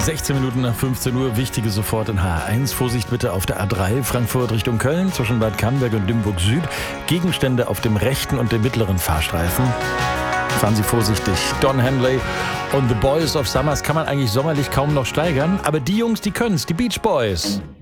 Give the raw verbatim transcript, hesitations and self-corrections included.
sechzehn Minuten nach fünfzehn Uhr, wichtige sofort in H eins. Vorsicht bitte auf der A drei, Frankfurt Richtung Köln, zwischen Bad Camberg und Limburg Süd. Gegenstände auf dem rechten und dem mittleren Fahrstreifen. Fahren Sie vorsichtig. Don Henley und The Boys of Summers kann man eigentlich sommerlich kaum noch steigern. Aber die Jungs, die können's, die Beach Boys.